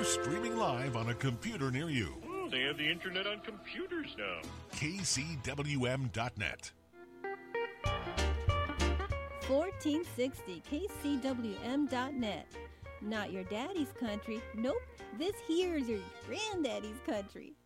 streaming live on a computer near you. Oh, they have the internet on computers now. KCWM.net. 1460 KCWM.net. Not your daddy's country. Nope, this here's your granddaddy's country.